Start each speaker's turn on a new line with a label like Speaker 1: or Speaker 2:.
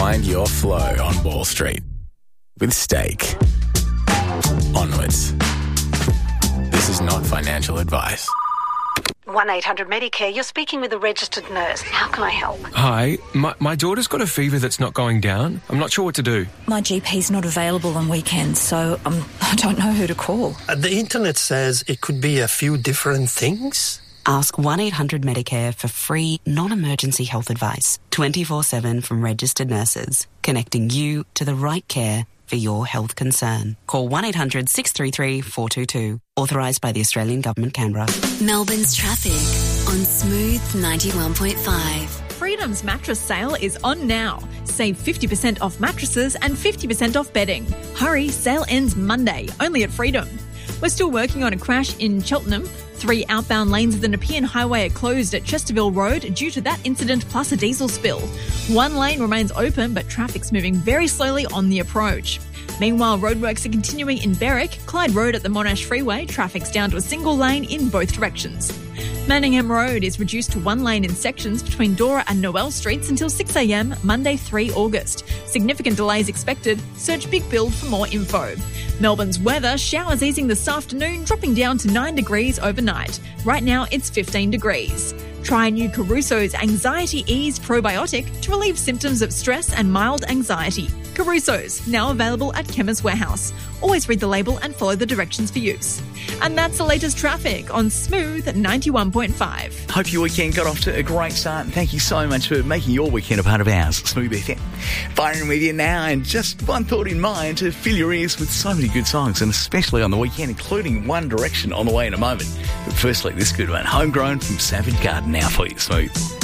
Speaker 1: Find your flow on Wall Street with Stake. Onwards. This is not financial advice.
Speaker 2: 1-800-MEDICARE, you're speaking with a registered nurse. How can I help?
Speaker 3: Hi, my daughter's got a fever that's not going down. I'm not sure what to do.
Speaker 4: My GP's not available on weekends, so I don't know who to call.
Speaker 5: The internet says it could be a few different things.
Speaker 6: Ask 1-800-MEDICARE for free, non-emergency health advice, 24/7 from registered nurses, connecting you to the right care for your health concern. Call 1-800-633-422. Authorised by the Australian Government, Canberra.
Speaker 7: Melbourne's traffic on Smooth 91.5.
Speaker 8: Freedom's mattress sale is on now. Save 50% off mattresses and 50% off bedding. Hurry, sale ends Monday, only at Freedom. We're still working on a crash in Cheltenham. 3 outbound lanes of the Nepean Highway are closed at Chesterville Road due to that incident plus a diesel spill. 1 lane remains open, but traffic's moving very slowly on the approach. Meanwhile, roadworks are continuing in Berwick. Clyde Road at the Monash Freeway, traffic's down to a single lane in both directions. Manningham Road is reduced to 1 lane in sections between Dora and Noel Streets until 6 a.m, Monday 3 August. Significant delays expected. Search Big Build for more info. Melbourne's weather, showers easing this afternoon, dropping down to 9 degrees overnight. Right now it's 15 degrees. Try new Caruso's Anxiety Ease Probiotic to relieve symptoms of stress and mild anxiety. Caruso's, now available at Chemist Warehouse. Always read the label and follow the directions for use. And that's the latest traffic on Smooth 91.5.
Speaker 9: Hope your weekend got off to a great start, and thank you so much for making your weekend a part of ours. Smooth FM. Firing with you now, and just one thought in mind to fill your ears with so many good songs, and especially on the weekend, including One Direction on the way in a moment. But firstly, this good one, Homegrown from Savage Garden, now for you, Smooth.